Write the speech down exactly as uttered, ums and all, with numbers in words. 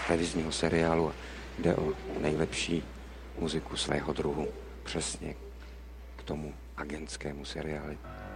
televizního seriálu. Jde o nejlepší muziku svého druhu. Přesně k tomu agentskému seriálu.